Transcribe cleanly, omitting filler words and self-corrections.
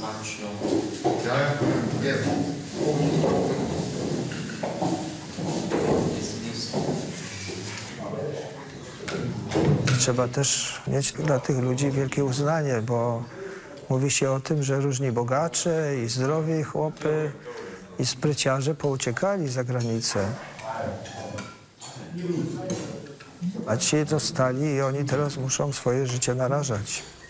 Trzeba też mieć dla tych ludzi wielkie uznanie, bo mówi się o tym, że różni bogacze i zdrowi chłopy i spryciarze pouciekali za granicę. A ci zostali i oni teraz muszą swoje życie narażać.